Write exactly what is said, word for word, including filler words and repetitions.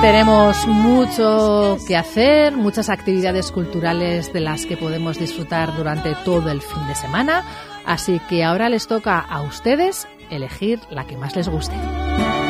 Tenemos mucho que hacer, muchas actividades culturales de las que podemos disfrutar durante todo el fin de semana, así que ahora les toca a ustedes elegir la que más les guste.